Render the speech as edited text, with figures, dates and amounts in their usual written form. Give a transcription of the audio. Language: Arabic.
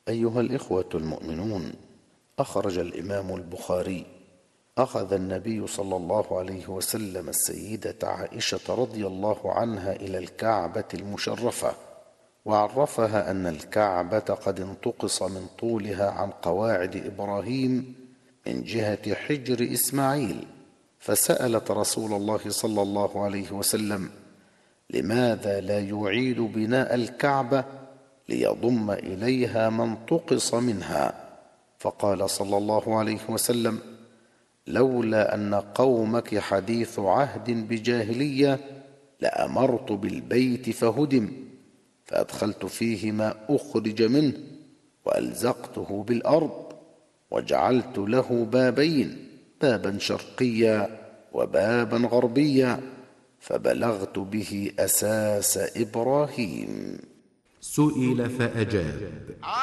أيها الإخوة المؤمنون، أخرج الإمام البخاري: أخذ النبي صلى الله عليه وسلم السيدة عائشة رضي الله عنها إلى الكعبة المشرفة، وعرفها أن الكعبة قد انتقص من طولها عن قواعد إبراهيم من جهة حجر إسماعيل، فسألت رسول الله صلى الله عليه وسلم: لماذا لا يعيد بناء الكعبة ليضم إليها ما انتقص منها؟ فقال صلى الله عليه وسلم: لولا أن قومك حديث عهد بجاهلية لأمرت بالبيت فهدم، فأدخلت فيه ما أخرج منه وألزقته بالأرض، وجعلت له بابين، بابا شرقيا وبابا غربيا، فبلغت به أساس إبراهيم. سئل فأجاب: